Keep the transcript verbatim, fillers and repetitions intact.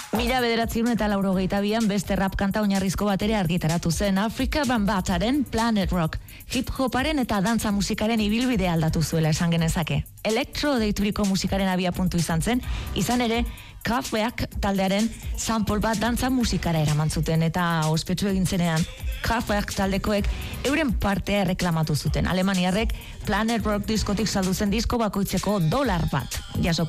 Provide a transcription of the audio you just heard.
Mila bederatziehun eta laurogeita bian beste rap kanta oinarrizko bat ere argitaratu zen, Afrika Bambaataren Planet Rock. Hip-hoparen eta dantza musikaren ibilbidea aldatu zuela esan genezake. Elektro deituriko musikaren abia puntu izan zen, izan ere, Kraftwerk taldearen sample bat dantza musikara eraman zuten eta ospetsu egin zenean Kraftwerk taldekoek euren partea erreklamatu zuten. Alemaniarrek Planet Rock diskotik saldu zen disko bakoitzeko dolar bat jasoko